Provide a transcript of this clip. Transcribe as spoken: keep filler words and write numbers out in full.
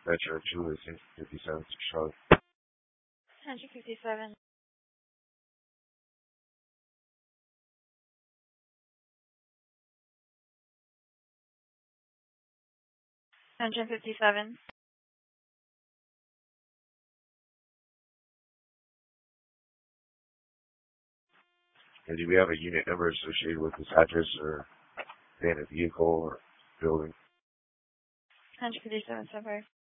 Metro two is fifty-seven to Charlotte. one fifty-seven. one fifty-seven. And do we have a unit number associated with this address or van, a vehicle or building? one fifty-seven, Sunbury.